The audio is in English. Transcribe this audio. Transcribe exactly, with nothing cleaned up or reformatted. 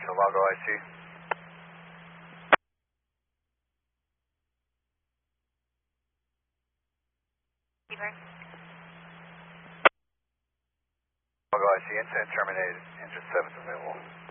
Largo I C. Largo I C, incident terminated. Engine seven's available.